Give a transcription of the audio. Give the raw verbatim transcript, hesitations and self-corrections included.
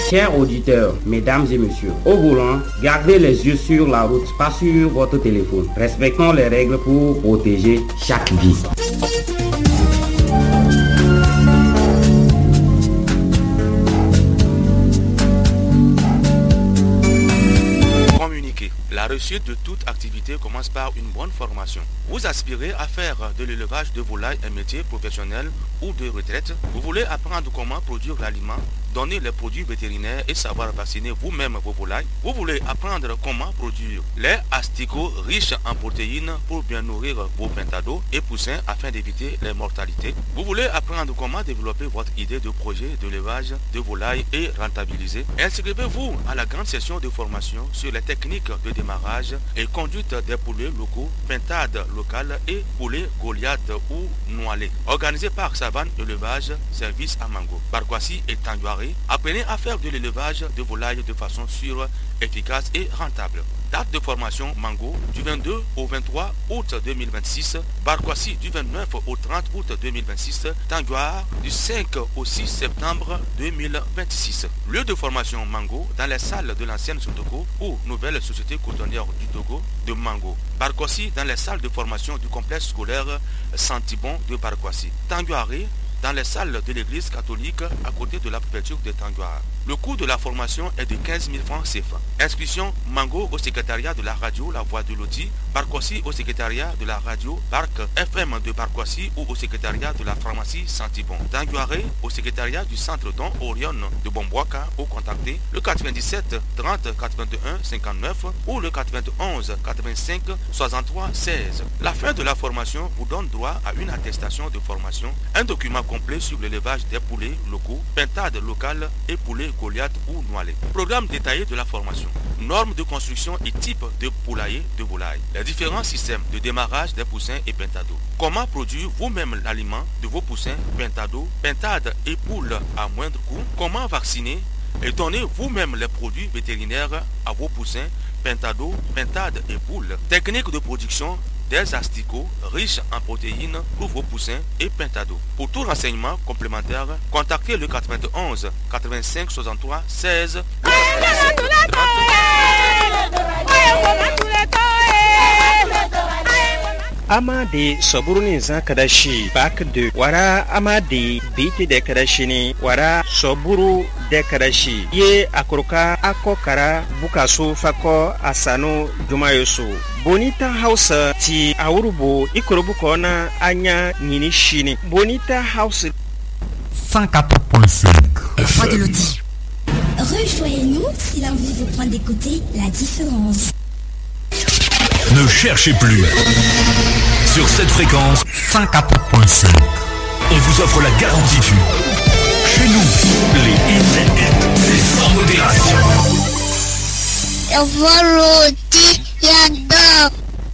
Chers auditeurs, mesdames et messieurs, au volant, gardez les yeux sur la route, pas sur votre téléphone. Respectons les règles pour protéger chaque vie. La réussite de toute activité commence par une bonne formation. Vous aspirez à faire de l'élevage de volailles un métier professionnel ou de retraite. Vous voulez apprendre comment produire l'aliment, donner les produits vétérinaires et savoir vacciner vous-même vos volailles. Vous voulez apprendre comment produire les asticots riches en protéines pour bien nourrir vos pentados et poussins afin d'éviter les mortalités. Vous voulez apprendre comment développer votre idée de projet d'élevage de volailles et rentabiliser. Inscrivez-vous à la grande session de formation sur les techniques de démarrage et conduite des poulets locaux, pintades locales et poulets Goliath ou Noalé. Organisé par Savane Élevage, service à Mango, Barkwasi et Tanguaré. Apprenez à faire de l'élevage de volailles de façon sûre, efficace et rentable. Date de formation Mango du vingt-deux au vingt-trois août deux mille vingt-six, Barkwasi du vingt-neuf au trente août deux mille vingt-six, Tanguar du cinq au six septembre deux mille vingt-six. Lieu de formation Mango dans les salles de l'ancienne Sotoko ou nouvelle société cotonnière du Togo de Mango. Barkwasi dans les salles de formation du complexe scolaire Santibon de Barkwasi. Tanguaré dans les salles de l'église catholique à côté de la préfecture de Tanguara. Le coût de la formation est de quinze mille francs C F A. Inscription Mango au secrétariat de la radio La Voix de Loti, Barkwasi au secrétariat de la radio Bark F M de Barkwasi ou au secrétariat de la pharmacie Santibon. Tanguaré au secrétariat du centre Don Orion de Bombouaka ou contacter le quatre-vingt-dix-sept trente quatre-vingt-un cinquante-neuf ou le quatre-vingt-onze quatre-vingt-cinq soixante-trois seize. La fin de la formation vous donne droit à une attestation de formation, un document complet sur l'élevage des poulets locaux, pintades locales et poulets Goliath ou Noalé. Programme détaillé de la formation. Normes de construction et type de poulailler de volaille. Les différents systèmes de démarrage des poussins et pentados. Comment produire vous-même l'aliment de vos poussins, pentados, pintades et poules à moindre coût. Comment vacciner et donner vous-même les produits vétérinaires à vos poussins, pentados, pintades et poules. Technique de production des asticots riches en protéines pour vos poussins et pentados. Pour tout renseignement complémentaire, contactez le quatre-vingt-onze quatre-vingt-cinq soixante-trois seize. Amade Soburuni Kadashi Back de Wara Amade Biti de Kadashini Wara Soburu de Kadashi Ye Akoroka Akokara Bukasu Fako Asano Jumayosu Bonita House Ti Aurubo Ikorobukona Anya Ninishini Bonita House cent quatre point cinq Voix de Loti. Rejoignez-nous si l'envie vous prend d'écouter la différence. Ne cherchez plus. Sur cette fréquence cent quatre point cinq, on vous offre la garantie du chez nous, les hits, c'est sans modération. Voix Loti, j'adore.